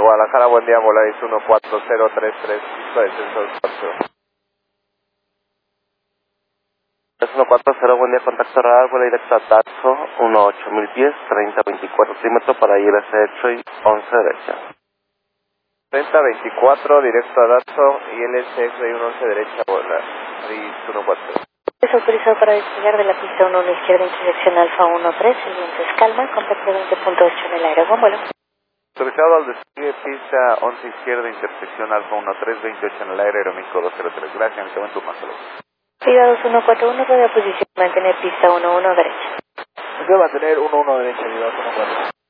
Guadalajara, buen día, Volaris 14033, descenso 4. 140, buen día, contacto radar, vuela directo a Daxo, 18010, 3024 centímetros para ir hacia derecho y 11 derecha. 3024, directo a Daxo, y LSF y 11 derecha, Volaris 140. Es autorizado para despegar de la pista 1 a la izquierda, intersección Alfa 13, el viento es calma, contacto 20.8 en el aire, buen vuelo. Autorizado al despegue, pista 11 izquierda, intersección Alfa 1328 en el aire, Aeroméxico 203, gracias, me tomen tu másalo. Siga 2141, radio posición, mantener pista 11 derecha. Se va a mantener 11 derecha, Viva 140.